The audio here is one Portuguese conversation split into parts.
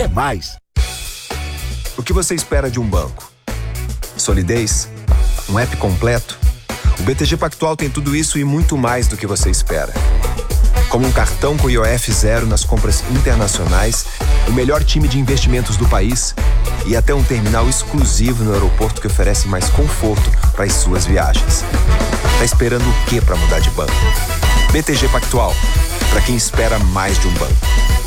quer mais. O que você espera de um banco? Solidez? Um app completo? O BTG Pactual tem tudo isso e muito mais do que você espera. Como um cartão com IOF zero nas compras internacionais, o melhor time de investimentos do país e até um terminal exclusivo no aeroporto que oferece mais conforto para as suas viagens. Tá esperando o quê para mudar de banco? BTG Pactual, para quem espera mais de um banco.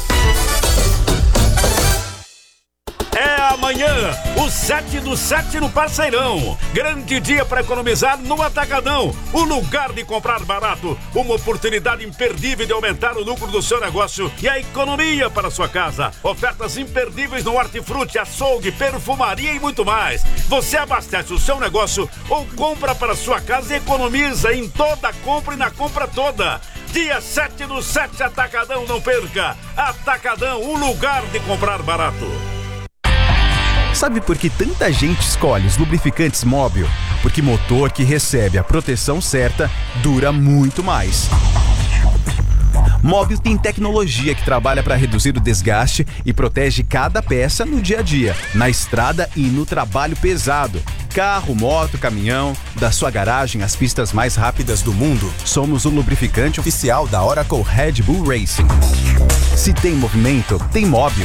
Amanhã, o 7 do 7 no Parceirão. Grande dia para economizar no Atacadão. O lugar de comprar barato. Uma oportunidade imperdível de aumentar o lucro do seu negócio e a economia para a sua casa. Ofertas imperdíveis no hortifruti, açougue, perfumaria e muito mais. Você abastece o seu negócio ou compra para a sua casa e economiza em toda compra e na compra toda. Dia 7 do 7, Atacadão, não perca. Atacadão, o lugar de comprar barato. Sabe por que tanta gente escolhe os lubrificantes Móbil? Porque motor que recebe a proteção certa dura muito mais. Móbil tem tecnologia que trabalha para reduzir o desgaste e protege cada peça no dia a dia, na estrada e no trabalho pesado. Carro, moto, caminhão, da sua garagem às pistas mais rápidas do mundo, somos o lubrificante oficial da Oracle Red Bull Racing. Se tem movimento, tem Móbil.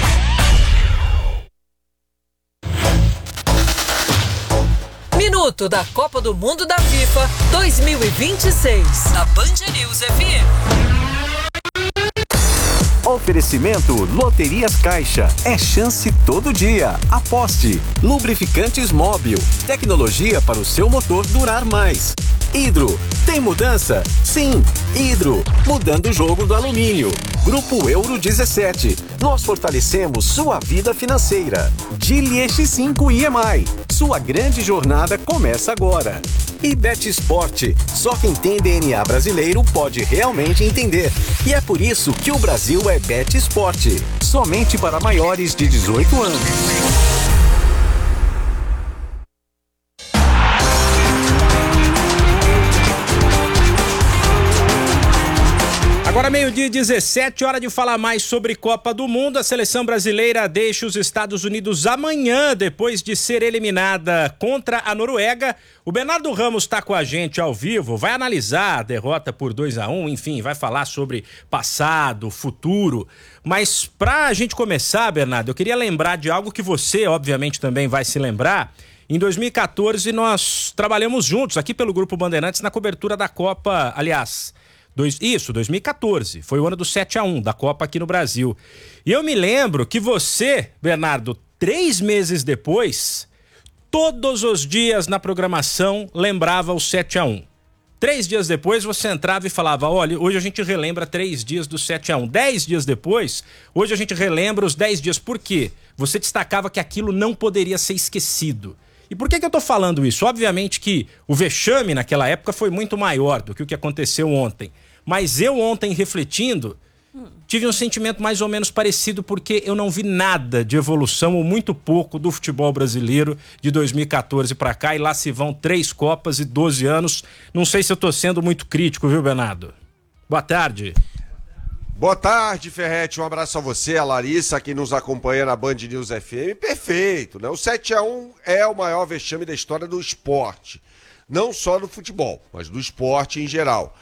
Minuto da Copa do Mundo da FIFA 2026. Na Band News FM. Oferecimento Loterias Caixa. É chance todo dia. Aposte. Lubrificantes Móbil. Tecnologia para o seu motor durar mais. Hidro. Tem mudança? Sim. Hidro. Mudando o jogo do alumínio. Grupo Euro 17. Nós fortalecemos sua vida financeira. Gili X5 EMI. Sua grande jornada começa agora. E Bet Sport. Só quem tem DNA brasileiro pode realmente entender. E é por isso que o Brasil é Bet Sport. Somente para maiores de 18 anos. Agora meio-dia 17, hora de falar mais sobre Copa do Mundo. A seleção brasileira deixa os Estados Unidos amanhã, depois de ser eliminada contra a Noruega. O Bernardo Ramos está com a gente ao vivo, vai analisar a derrota por 2-1, enfim, vai falar sobre passado, futuro. Mas pra gente começar, Bernardo, eu queria lembrar de algo que você, obviamente, também vai se lembrar. Em 2014, nós trabalhamos juntos aqui pelo Grupo Bandeirantes na cobertura da Copa, aliás... 2014, foi o ano do 7-1 da Copa aqui no Brasil. E eu me lembro que você, Bernardo, 3 meses depois, todos os dias na programação lembrava o 7-1. 3 dias depois você entrava e falava, olha, hoje a gente relembra 3 dias do 7-1. 10 dias depois, hoje a gente relembra os 10 dias. Por quê? Você destacava que aquilo não poderia ser esquecido. E por que eu tô falando isso? Obviamente que o vexame naquela época foi muito maior do que o que aconteceu ontem. Mas eu ontem, refletindo, tive um sentimento mais ou menos parecido, porque eu não vi nada de evolução, ou muito pouco, do futebol brasileiro de 2014 para cá. E lá se vão 3 Copas e 12 anos. Não sei se eu tô sendo muito crítico, viu, Bernardo? Boa tarde. Boa tarde, Ferretti. Um abraço a você, a Larissa, que nos acompanha na Band News FM. Perfeito, né? O 7-1 é o maior vexame da história do esporte. Não só do futebol, mas do esporte em geral.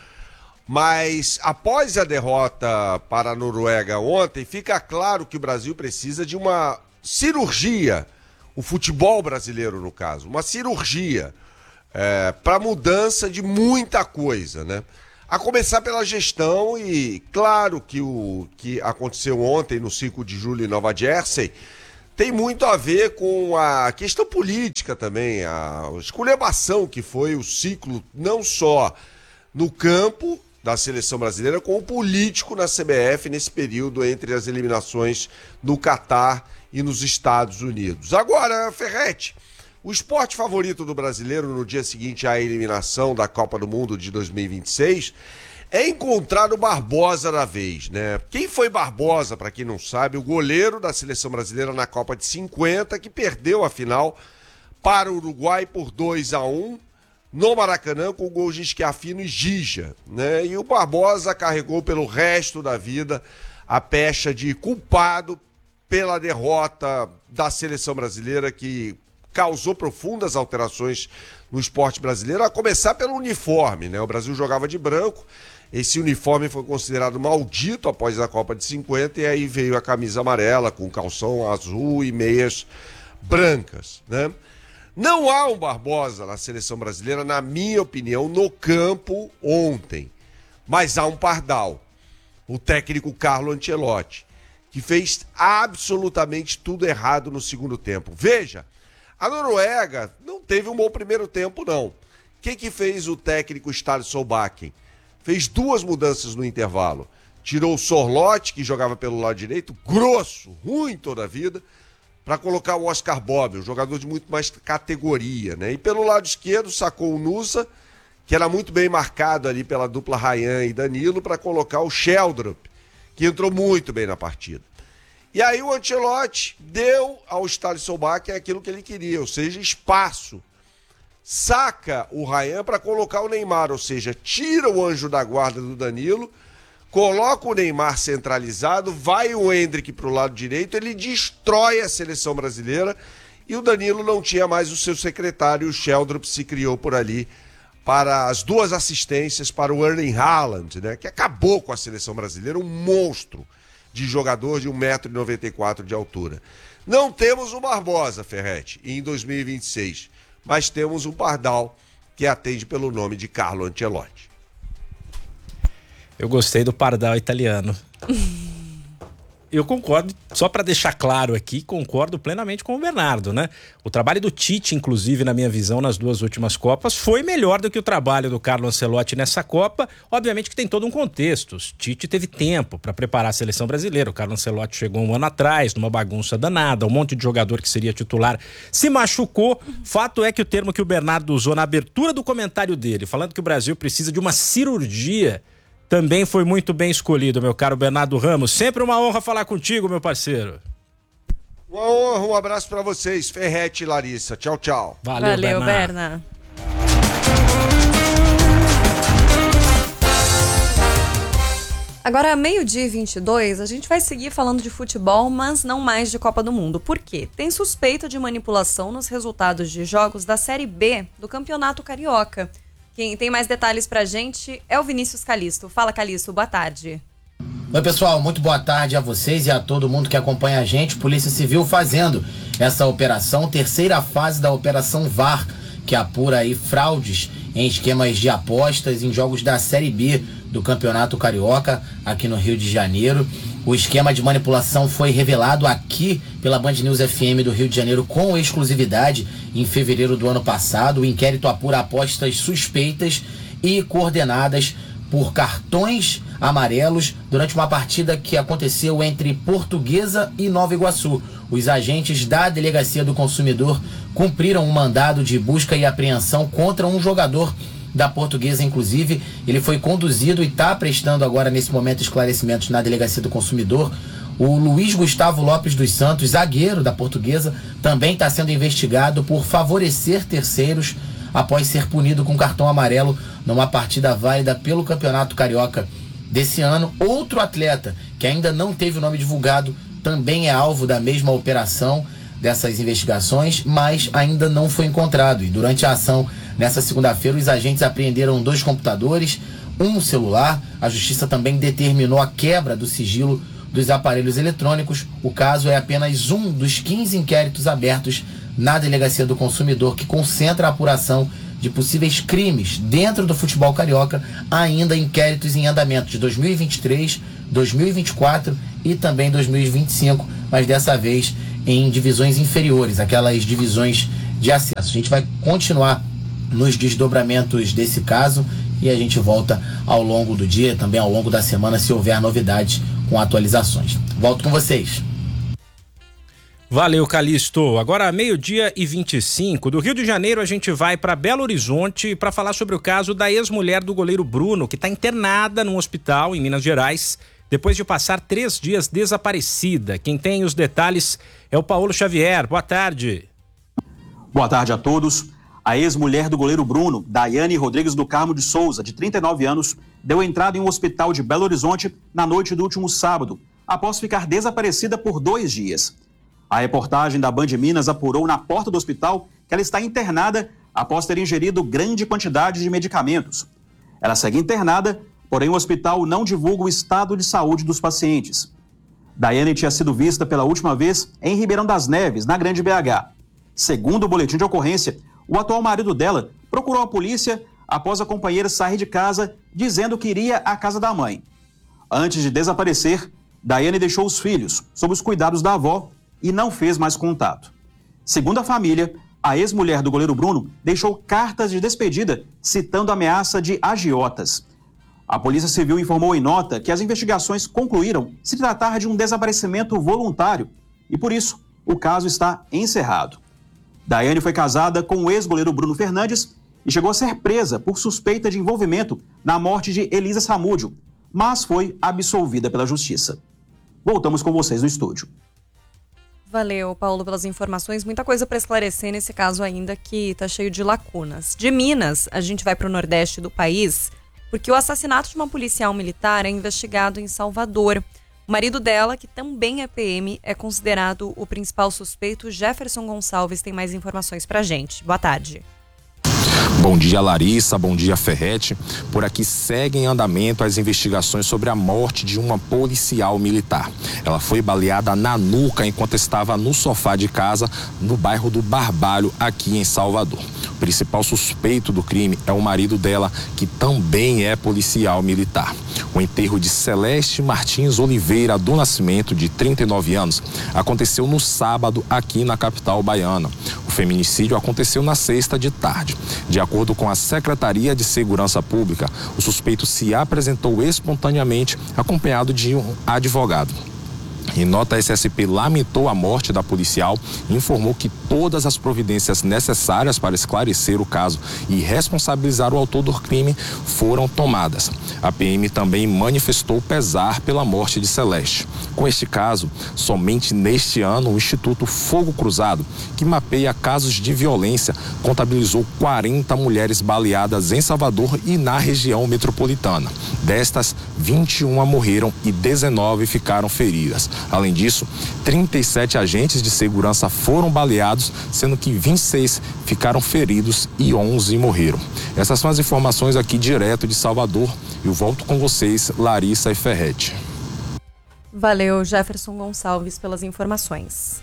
Mas após a derrota para a Noruega ontem, fica claro que o Brasil precisa de uma cirurgia, o futebol brasileiro no caso, uma cirurgia para mudança de muita coisa, né? A começar pela gestão, e claro que o que aconteceu ontem no 5 de julho em Nova Jersey tem muito a ver com a questão política também, a esculhambação que foi o ciclo não só no campo da seleção brasileira, como político na CBF nesse período entre as eliminações no Catar e nos Estados Unidos. Agora, Ferretti, o esporte favorito do brasileiro no dia seguinte à eliminação da Copa do Mundo de 2026 é encontrar o Barbosa da vez, né? Quem foi Barbosa, para quem não sabe? O goleiro da seleção brasileira na Copa de 50, que perdeu a final para o Uruguai por 2-1 no Maracanã, com gols de Schiaffino e Gija, né? E o Barbosa carregou pelo resto da vida a pecha de culpado pela derrota da seleção brasileira, que causou profundas alterações no esporte brasileiro, a começar pelo uniforme, né? O Brasil jogava de branco, esse uniforme foi considerado maldito após a Copa de 50, e aí veio a camisa amarela com calção azul e meias brancas, né? Não há um Barbosa na seleção brasileira, na minha opinião, no campo ontem, mas há um pardal, o técnico Carlo Ancelotti, que fez absolutamente tudo errado no segundo tempo. Veja, a Noruega não teve um bom primeiro tempo, não. O que fez o técnico Ståle Solbakken? Fez 2 mudanças no intervalo. Tirou o Sorloth, que jogava pelo lado direito, grosso, ruim toda a vida, para colocar o Oscar Bob, um jogador de muito mais categoria, né? E pelo lado esquerdo sacou o Nusa, que era muito bem marcado ali pela dupla Ryan e Danilo, para colocar o Sheldrup, que entrou muito bem na partida. E aí o Ancelotti deu ao Ståle Solbakken aquilo que ele queria, ou seja, espaço. Saca o Ryan para colocar o Neymar, ou seja, tira o anjo da guarda do Danilo, coloca o Neymar centralizado, vai o Endrick para o lado direito, ele destrói a seleção brasileira e o Danilo não tinha mais o seu secretário, o Sheldrup se criou por ali para as 2 assistências para o Erling Haaland, né, que acabou com a seleção brasileira, um monstro de jogador de 1,94 m de altura. Não temos o Barbosa, Ferretti, em 2026, mas temos um pardal que atende pelo nome de Carlo Ancelotti. Eu gostei do pardal italiano. Eu concordo, só para deixar claro aqui, concordo plenamente com o Bernardo, né? O trabalho do Tite, inclusive, na minha visão, nas 2 últimas Copas, foi melhor do que o trabalho do Carlo Ancelotti nessa Copa. Obviamente que tem todo um contexto. O Tite teve tempo para preparar a seleção brasileira. O Carlo Ancelotti chegou 1 ano atrás, numa bagunça danada, um monte de jogador que seria titular se machucou. Fato é que o termo que o Bernardo usou na abertura do comentário dele, falando que o Brasil precisa de uma cirurgia, também foi muito bem escolhido, meu caro Bernardo Ramos. Sempre uma honra falar contigo, meu parceiro. Uma honra, um abraço para vocês, Ferretti e Larissa. Tchau, tchau. Valeu, Berna. Agora, 12:22, a gente vai seguir falando de futebol, mas não mais de Copa do Mundo. Por quê? Tem suspeita de manipulação nos resultados de jogos da Série B do Campeonato Carioca. Quem tem mais detalhes pra gente é o Vinícius Calisto. Fala, Calisto, boa tarde. Oi, pessoal, muito boa tarde a vocês e a todo mundo que acompanha a gente. Polícia Civil fazendo essa operação, terceira fase da Operação VAR, que apura aí fraudes em esquemas de apostas em jogos da Série B do Campeonato Carioca, aqui no Rio de Janeiro. O esquema de manipulação foi revelado aqui pela Band News FM do Rio de Janeiro com exclusividade em fevereiro do ano passado. O inquérito apura apostas suspeitas e coordenadas por cartões amarelos durante uma partida que aconteceu entre Portuguesa e Nova Iguaçu. Os agentes da Delegacia do Consumidor cumpriram um mandado de busca e apreensão contra um jogador da Portuguesa, inclusive. Ele foi conduzido e está prestando agora, nesse momento, esclarecimentos na Delegacia do Consumidor. O Luiz Gustavo Lopes dos Santos, zagueiro da Portuguesa, também está sendo investigado por favorecer terceiros após ser punido com cartão amarelo numa partida válida pelo Campeonato Carioca desse ano. Outro atleta, que ainda não teve o nome divulgado, também é alvo da mesma operação, dessas investigações, mas ainda não foi encontrado. E durante a ação, nessa segunda-feira, os agentes apreenderam 2 computadores, um celular. A Justiça também determinou a quebra do sigilo dos aparelhos eletrônicos. O caso é apenas um dos 15 inquéritos abertos na Delegacia do Consumidor, que concentra a apuração de possíveis crimes dentro do futebol carioca, ainda inquéritos em andamento de 2023, 2024 e também 2025, mas dessa vez em divisões inferiores, aquelas divisões de acesso. A gente vai continuar nos desdobramentos desse caso e a gente volta ao longo do dia, também ao longo da semana, se houver novidades com atualizações. Volto com vocês. Valeu, Calisto. Agora, 12:25, do Rio de Janeiro, a gente vai para Belo Horizonte para falar sobre o caso da ex-mulher do goleiro Bruno, que está internada num hospital em Minas Gerais, depois de passar 3 dias desaparecida. Quem tem os detalhes é o Paulo Xavier. Boa tarde. Boa tarde a todos. A ex-mulher do goleiro Bruno, Daiane Rodrigues do Carmo de Souza, de 39 anos, deu entrada em um hospital de Belo Horizonte na noite do último sábado. após ficar desaparecida por 2 dias. A reportagem da Band Minas apurou na porta do hospital que ela está internada após ter ingerido grande quantidade de medicamentos. Ela segue internada, porém o hospital não divulga o estado de saúde dos pacientes. Daiane tinha sido vista pela última vez em Ribeirão das Neves, na Grande BH. Segundo o boletim de ocorrência, o atual marido dela procurou a polícia após a companheira sair de casa dizendo que iria à casa da mãe. Antes de desaparecer, Daiane deixou os filhos sob os cuidados da avó e não fez mais contato. Segundo a família, a ex-mulher do goleiro Bruno deixou cartas de despedida citando ameaça de agiotas. A Polícia Civil informou em nota que as investigações concluíram se tratar de um desaparecimento voluntário e, por isso, o caso está encerrado. Daiane foi casada com o ex-goleiro Bruno Fernandes e chegou a ser presa por suspeita de envolvimento na morte de Elisa Samúdio, mas foi absolvida pela Justiça. Voltamos com vocês no estúdio. Valeu, Paulo, pelas informações. Muita coisa para esclarecer nesse caso ainda que está cheio de lacunas. De Minas, a gente vai para o nordeste do país, porque o assassinato de uma policial militar é investigado em Salvador. O marido dela, que também é PM, é considerado o principal suspeito. Jefferson Gonçalves tem mais informações pra gente. Boa tarde. Bom dia, Larissa. Bom dia, Ferretti. Por aqui seguem em andamento as investigações sobre a morte de uma policial militar. Ela foi baleada na nuca enquanto estava no sofá de casa no bairro do Barbalho, aqui em Salvador. O principal suspeito do crime é o marido dela, que também é policial militar. O enterro de Celeste Martins Oliveira do Nascimento, de 39 anos, aconteceu no sábado aqui na capital baiana. O feminicídio aconteceu na sexta de tarde. De acordo com a Secretaria de Segurança Pública, o suspeito se apresentou espontaneamente acompanhado de um advogado. Em nota, a SSP lamentou a morte da policial e informou que todas as providências necessárias para esclarecer o caso e responsabilizar o autor do crime foram tomadas. A PM também manifestou pesar pela morte de Celeste. Com este caso, somente neste ano, o Instituto Fogo Cruzado, que mapeia casos de violência, contabilizou 40 mulheres baleadas em Salvador e na região metropolitana. Destas, 21 morreram e 19 ficaram feridas. Além disso, 37 agentes de segurança foram baleados, sendo que 26 ficaram feridos e 11 morreram. Essas são as informações aqui direto de Salvador. Eu volto com vocês, Larissa e Ferretti. Valeu, Jefferson Gonçalves, pelas informações.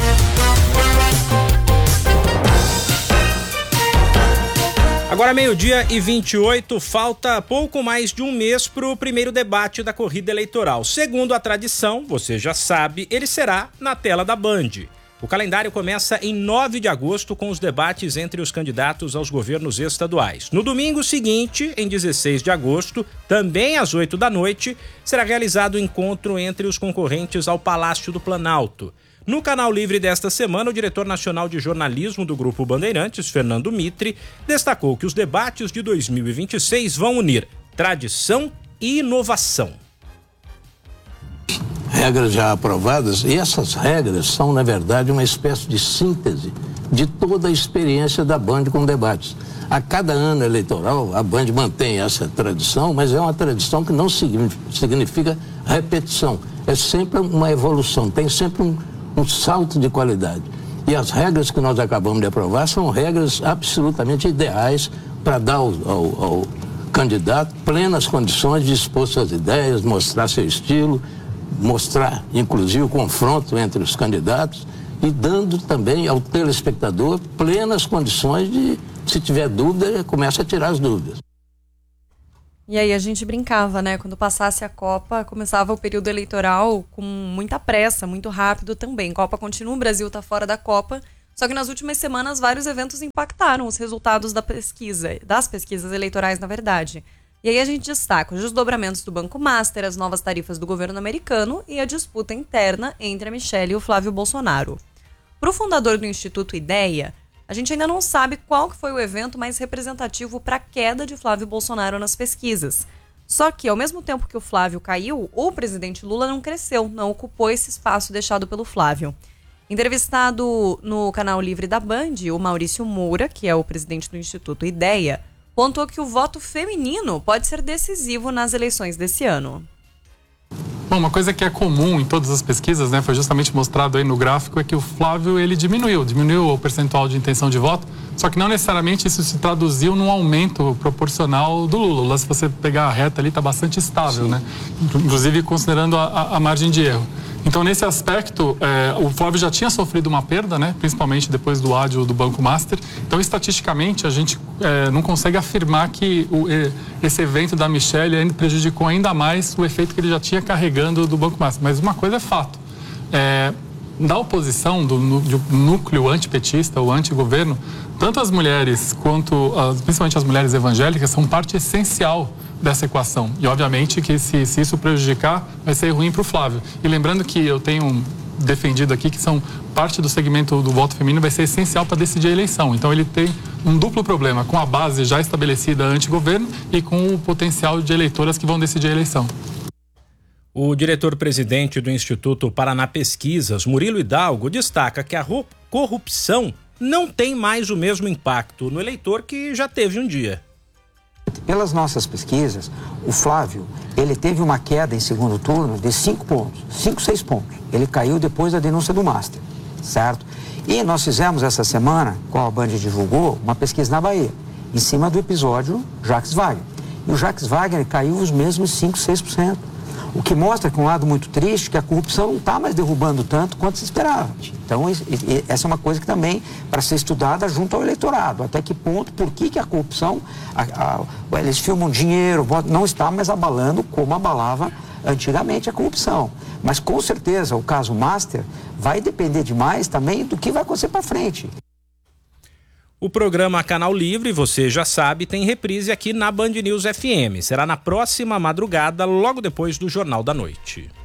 Agora 12h28, falta pouco mais de um mês para o primeiro debate da corrida eleitoral. Segundo a tradição, você já sabe, ele será na tela da Band. O calendário começa em 9 de agosto com os debates entre os candidatos aos governos estaduais. No domingo seguinte, em 16 de agosto, também às 8 da noite, será realizado o encontro entre os concorrentes ao Palácio do Planalto. No Canal Livre desta semana, o diretor nacional de jornalismo do Grupo Bandeirantes, Fernando Mitre, destacou que os debates de 2026 vão unir tradição e inovação. Regras já aprovadas, e essas regras são, na verdade, uma espécie de síntese de toda a experiência da Band com debates. A cada ano eleitoral, a Band mantém essa tradição, mas é uma tradição que não significa repetição. É sempre uma evolução, tem sempre um salto de qualidade. E as regras que nós acabamos de aprovar são regras absolutamente ideais para dar ao candidato plenas condições de expor suas ideias, mostrar seu estilo, mostrar, inclusive, o confronto entre os candidatos e dando também ao telespectador plenas condições de, se tiver dúvida, comece a tirar as dúvidas. E aí a gente brincava, né? Quando passasse a Copa, começava o período eleitoral com muita pressa, muito rápido também. Copa continua, o Brasil está fora da Copa, só que nas últimas semanas vários eventos impactaram os resultados das pesquisas eleitorais, na verdade. E aí a gente destaca os desdobramentos do Banco Master, as novas tarifas do governo americano e a disputa interna entre a Michelle e o Flávio Bolsonaro. Para o fundador do Instituto Ideia, a gente ainda não sabe qual que foi o evento mais representativo para a queda de Flávio Bolsonaro nas pesquisas. Só que, ao mesmo tempo que o Flávio caiu, o presidente Lula não cresceu, não ocupou esse espaço deixado pelo Flávio. Entrevistado no Canal Livre da Band, o Maurício Moura, que é o presidente do Instituto Ideia, pontuou que o voto feminino pode ser decisivo nas eleições desse ano. Bom, uma coisa que é comum em todas as pesquisas, né, foi justamente mostrado aí no gráfico, é que o Flávio ele diminuiu o percentual de intenção de voto, só que não necessariamente isso se traduziu num aumento proporcional do Lula. Lula, se você pegar a reta ali, está bastante estável, né? Inclusive considerando a margem de erro. Então, nesse aspecto, o Flávio já tinha sofrido uma perda, né? Principalmente depois do ádio do Banco Master. Então, estatisticamente, a gente não consegue afirmar que esse evento da Michelle prejudicou ainda mais o efeito que ele já tinha carregando do Banco Master. Mas uma coisa é fato. Da oposição, do núcleo antipetista, o antigoverno, tanto as mulheres quanto, principalmente as mulheres evangélicas, são parte essencial dessa equação. E, obviamente, que se isso prejudicar, vai ser ruim para o Flávio. E lembrando que eu tenho defendido aqui que são parte do segmento do voto feminino vai ser essencial para decidir a eleição. Então, ele tem um duplo problema, com a base já estabelecida anti-governo e com o potencial de eleitoras que vão decidir a eleição. O diretor-presidente do Instituto Paraná Pesquisas, Murilo Hidalgo, destaca que a corrupção não tem mais o mesmo impacto no eleitor que já teve um dia. Pelas nossas pesquisas, o Flávio, ele teve uma queda em segundo turno de 5 pontos, 6 pontos. Ele caiu depois da denúncia do Master, certo? E nós fizemos essa semana, qual a Band divulgou, uma pesquisa na Bahia, em cima do episódio Jacques Wagner. E o Jacques Wagner caiu os mesmos 5, 6%. O que mostra, com um lado muito triste, que a corrupção não está mais derrubando tanto quanto se esperava. Então, essa é uma coisa que também, para ser estudada junto ao eleitorado. Até que ponto, por que a corrupção, eles filmam dinheiro, não está mais abalando como abalava antigamente a corrupção. Mas, com certeza, o caso Master vai depender demais também do que vai acontecer para frente. O programa Canal Livre, você já sabe, tem reprise aqui na Band News FM. Será na próxima madrugada, logo depois do Jornal da Noite.